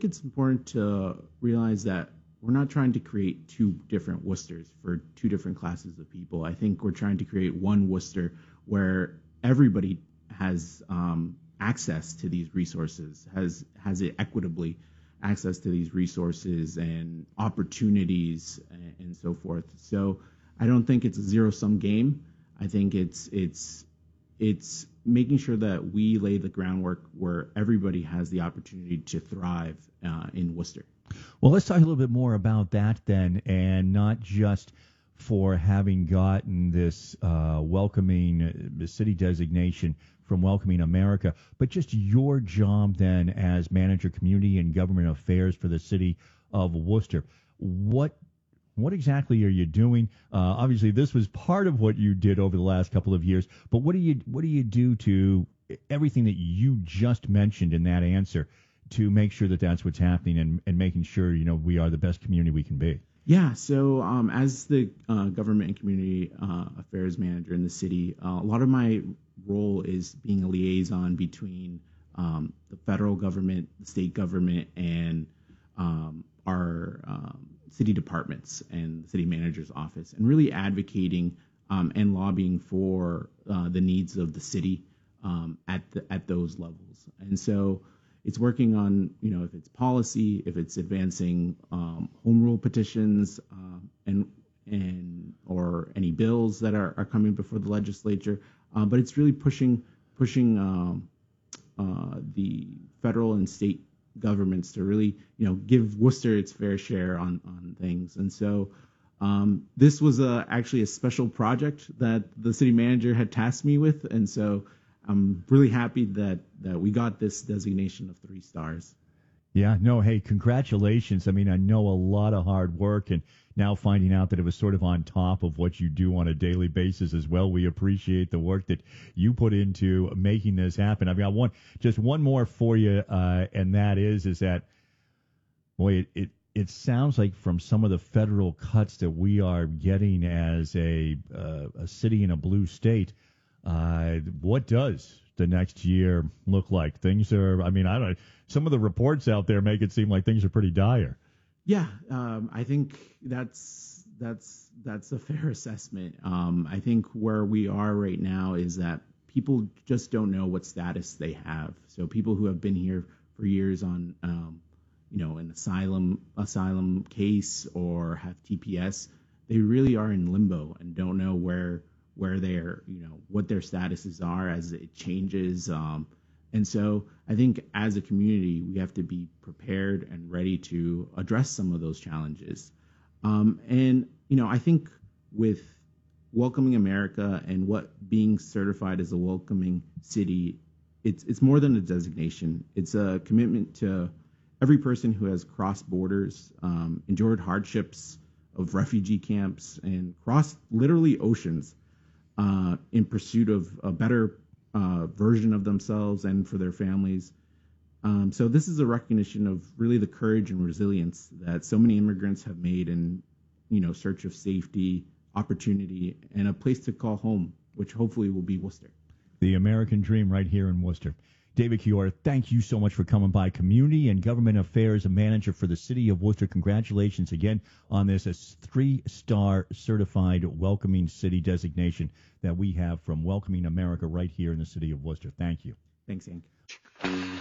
think it's important to realize that we're not trying to create two different Worcesters for two different classes of people. I think we're trying to create one Worcester where everybody has access to these resources, has it equitably access to these resources and opportunities and so forth. So I don't think it's a zero-sum game. I think it's making sure that we lay the groundwork where everybody has the opportunity to thrive in Worcester. Well, let's talk a little bit more about that then, and not just for having gotten this welcoming city designation from Welcoming America, but just your job then as manager community and government affairs for the city of Worcester. What exactly are you doing? Obviously, this was part of what you did over the last couple of years, but what do you do to everything that you just mentioned in that answer to make sure that that's what's happening and making sure we are the best community we can be? Yeah, so as the government and community affairs manager in the city, a lot of my role is being a liaison between the federal government, the state government, and our city departments and the city manager's office, and really advocating and lobbying for the needs of the city at those levels. And so it's working on, if it's policy, if it's advancing home rule petitions, and or any bills that are coming before the legislature. But it's really pushing the federal and state governments to really, give Worcester its fair share on things. And so this was actually a special project that the city manager had tasked me with, and so I'm really happy that we got this designation of 3 stars. Yeah, no, hey, congratulations. I mean, I know a lot of hard work, and now finding out that it was sort of on top of what you do on a daily basis as well. We appreciate the work that you put into making this happen. I've got just one more for you, and that is that, boy, it sounds like from some of the federal cuts that we are getting as a city in a blue state, what does the next year look like? Things are, I don't, some of the reports out there make it seem like things are pretty dire. Yeah, I think that's a fair assessment. I think where we are right now is that people just don't know what status they have. So people who have been here for years on, an asylum case or have TPS, they really are in limbo and don't know where their, what their statuses are as it changes. And so I think as a community, we have to be prepared and ready to address some of those challenges. And I think with Welcoming America and what being certified as a welcoming city, it's more than a designation. It's a commitment to every person who has crossed borders, endured hardships of refugee camps, and crossed literally oceans in pursuit of a better version of themselves and for their families. So this is a recognition of really the courage and resilience that so many immigrants have made in, search of safety, opportunity, and a place to call home, which hopefully will be Worcester. The American dream right here in Worcester. David Kiora, thank you so much for coming by. Community and Government Affairs Manager for the City of Worcester. Congratulations again on this 3-star certified welcoming city designation that we have from Welcoming America right here in the City of Worcester. Thank you. Thanks, Hank.